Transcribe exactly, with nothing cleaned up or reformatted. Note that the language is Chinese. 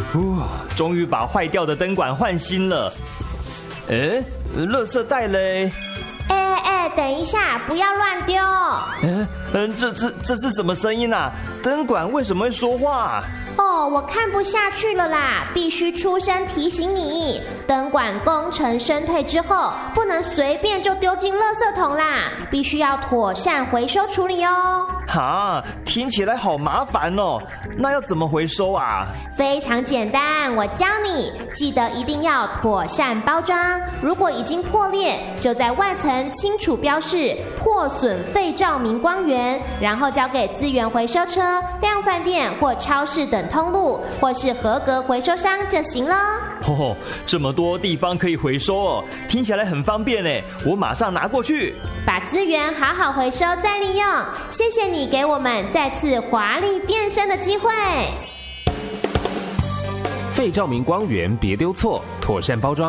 呼，终于把坏掉的灯管换新了。哎，垃圾袋嘞？ 哎哎，等一下，不要乱丢！ 嗯嗯，这这这是什么声音啊？灯管为什么会说话？ 哦，我看不下去了啦，必须出声提醒你，灯管功成身退之后，不能随便就丢进垃圾桶啦，必须要妥善回收处理哦。 哈，听起来好麻烦哦，那要怎么回收啊？ 非常简单，我教你，记得一定要妥善包装。如果已经破裂，就在外层清楚标示破损废照明光源，然后交给资源回收车、量贩店或超市等通路，或是合格回收商就行了。 哦，这么多地方可以回收哦，听起来很方便呢，我马上拿过去。 把资源好好回收再利用，谢谢你给我们再次华丽变身的机会。 废照明光源别丢错，妥善包装